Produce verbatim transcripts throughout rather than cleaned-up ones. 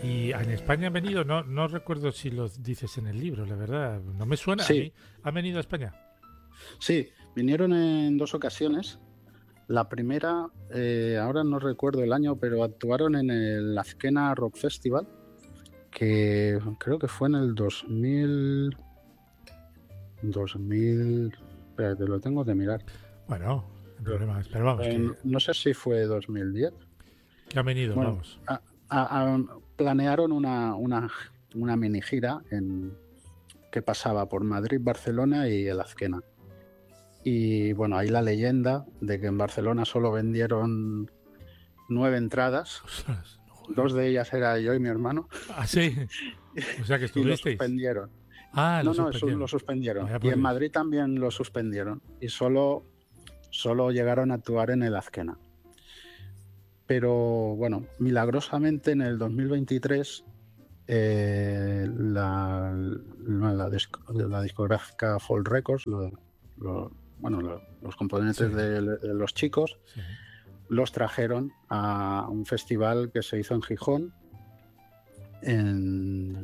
Y en España han venido, no, no recuerdo si lo dices en el libro, la verdad, no me suena a Sí, mí. ¿Han venido a España? sí, vinieron en dos ocasiones. La primera, eh, ahora no recuerdo el año, pero actuaron en el Azkena Rock Festival, que creo que fue en el dos mil, dos mil, espérate, lo tengo que mirar. Bueno, sin Pero, problemas, pero vamos, eh, que, no sé si fue dos mil diez. que han venido, Bueno, vamos. a- a- a- planearon una, una, una mini gira en, que pasaba por Madrid, Barcelona y el Azkena. Y bueno, hay la leyenda de que en Barcelona solo vendieron nueve entradas. Ostras, no joder. Dos de ellas era yo y mi hermano. Ah, sí, o sea que Y lo estuvisteis. suspendieron. Ah, lo No, no, eso lo suspendieron. suspendieron. Vaya Y por en Dios. Madrid también lo suspendieron. Y solo, solo llegaron a actuar en el Azkena. Pero bueno, milagrosamente en el dos mil veintitrés eh, la, la, la, disc- la discográfica Fall Records, lo- lo- bueno, lo- los componentes Sí, de, de los chicos, sí. los trajeron a un festival que se hizo en Gijón en-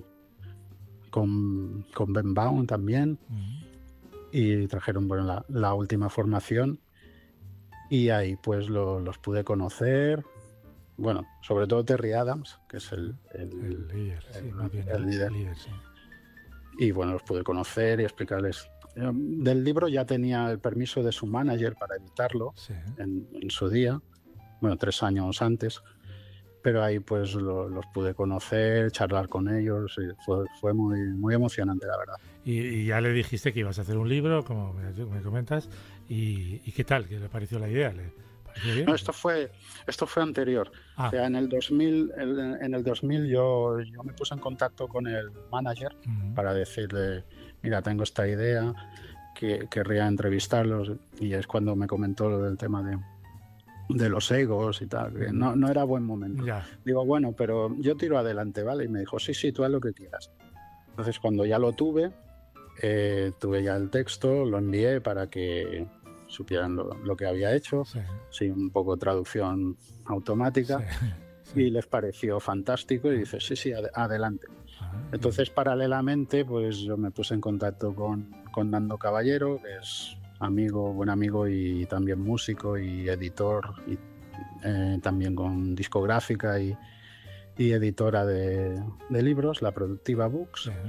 con, con Ben Baum también, Mm. y trajeron bueno, la, la última formación, y ahí pues lo- los pude conocer. Bueno, sobre todo Terry Adams, que es el, el- El líder, sí, el- más bien el el líder. líder, sí. Y bueno, los pude conocer y explicarles. Eh, Del libro ya tenía el permiso de su manager para editarlo Sí. en, en su día, bueno, tres años antes, pero ahí pues lo- los pude conocer, charlar con ellos, y fue, fue muy, muy emocionante, la verdad. Y, y ya le dijiste que ibas a hacer un libro, como me, me comentas, y, y ¿qué tal? ¿Qué le pareció la idea? ¿Le pareció bien? No, esto fue, esto fue anterior. Ah, O sea, en el dos mil, el- en el dos mil yo, yo me puse en contacto con el manager mm, para decirle, mira, tengo esta idea, que querría entrevistarlos, y es cuando me comentó lo del tema de, de los egos y tal, que no, no era buen momento. ya. Digo, bueno, pero yo tiro adelante, ¿vale? Y me dijo, sí, sí, tú haz lo que quieras. Entonces, cuando ya lo tuve, eh, tuve ya el texto, lo envié para que supieran lo, lo que había hecho, Sí, sí, un poco traducción automática, sí, sí. y les pareció fantástico y dice, sí, sí, ad- adelante. Ah, Entonces, paralelamente, pues yo me puse en contacto con, con Nando Caballero, que es amigo, buen amigo y también músico y editor, y eh, también con discográfica y, y editora de, de libros, La Productiva Books, sí.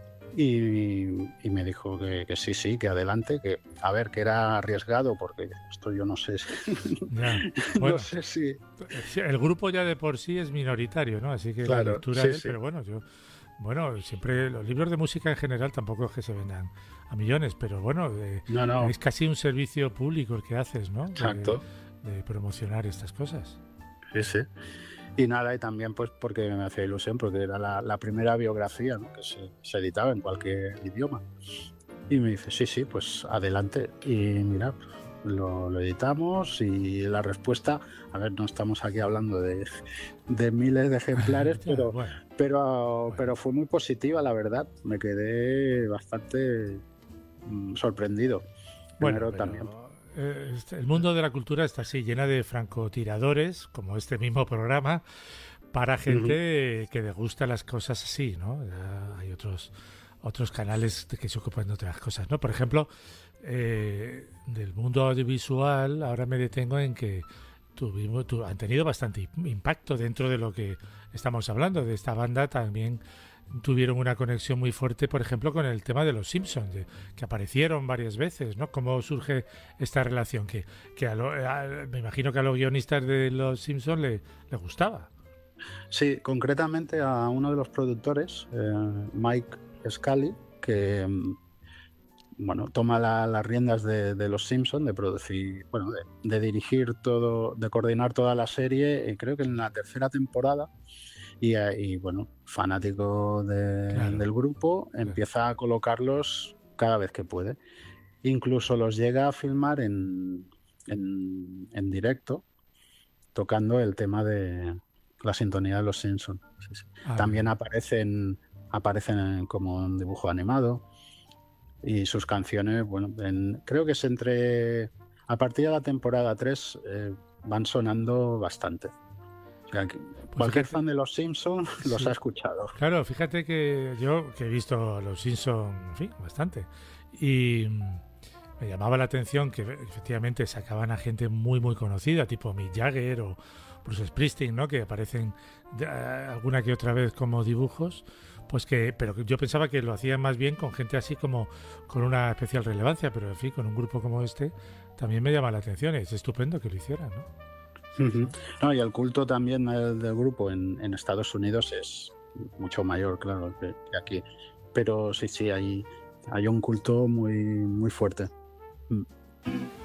y, y me dijo que, que sí, sí, que adelante, que a ver, que era arriesgado, porque esto yo no sé, si- Ya. Bueno, no sé si... sí, el grupo ya de por sí es minoritario, ¿no? Así que la Claro, lectura sí, de él, sí. pero bueno, yo, bueno, siempre los libros de música en general tampoco es que se vendan a millones, pero bueno, de- No, no, es casi un servicio público el que haces, ¿no? De, exacto. de promocionar estas cosas. Sí, sí. Y nada, y también pues porque me hacía ilusión, porque era la, la primera biografía, ¿no?, que se, se editaba en cualquier idioma. Y me dice, sí, sí, pues adelante. Y mira, lo, lo editamos, y la respuesta, a ver, no estamos aquí hablando de, de miles de ejemplares, Ya, pero, bueno, pero, Bueno. pero fue muy positiva, la verdad. Me quedé bastante mm, sorprendido. bueno, Primero pero, también. eh, este- el mundo de la cultura está así, llena de francotiradores, como este mismo programa, para gente que le gusta las cosas así, ¿no? Ya hay otros otros canales de que se ocupan de otras cosas, ¿no? Por ejemplo, eh, del mundo audiovisual, ahora me detengo en que tuvimos, tu- han tenido bastante impacto dentro de lo que estamos hablando. De esta banda también tuvieron una conexión muy fuerte, por ejemplo, con el tema de los Simpsons, de, que aparecieron varias veces, ¿no? ¿Cómo surge esta relación? Que, que a lo- a- me imagino que a los guionistas de los Simpsons le, le gustaba. Sí, concretamente a uno de los productores, eh, Mike Scully, que mm, bueno, toma la- las riendas de, de Los Simpson, de producir, bueno, de, de dirigir todo, de coordinar toda la serie, y creo que en la tercera temporada, y, eh, y, bueno, fanático de- Claro. del grupo, empieza a colocarlos cada vez que puede. Incluso los llega a filmar en, en, en directo, tocando el tema de la sintonía de Los Simpson. Sí, sí. Ah, También bien. aparecen, aparecen en- como un dibujo animado, y sus canciones, bueno, en- creo que es entre... A partir de la temporada tres eh, van sonando bastante. O Aquí, Pues cualquier fíjate, fan de los Simpsons los sí. ha escuchado. Claro, fíjate que yo que he visto los Simpsons, en fin, bastante. Y mm, me llamaba la atención que efectivamente sacaban a gente muy, muy conocida, tipo Mick Jagger o Bruce Springsteen, ¿no? Que aparecen de- alguna que otra vez como dibujos. Pues que, pero que yo pensaba que lo hacían más bien con gente así como con una especial relevancia, pero en fin, con un grupo como este también me llama la atención. Es estupendo que lo hicieran, ¿no? Sí, sí. Ujú. No, y el culto también del, del grupo en, en Estados Unidos es mucho mayor, claro, que, que aquí. Pero sí, sí, hay, hay un culto muy, muy fuerte. Mm.